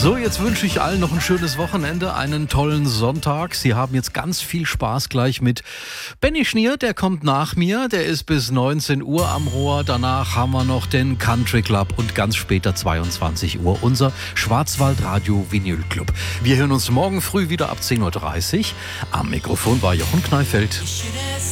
So, jetzt wünsche ich allen noch ein schönes Wochenende, einen tollen Sonntag. Sie haben jetzt ganz viel Spaß gleich mit Benny Schnier, der kommt nach mir, der ist bis 19 Uhr am Rohr. Danach haben wir noch den Country Club und ganz später 22 Uhr unser Schwarzwaldradio Vinyl Club. Wir hören uns morgen früh wieder ab 10.30 Uhr. Am Mikrofon war Jochen Kneifeld.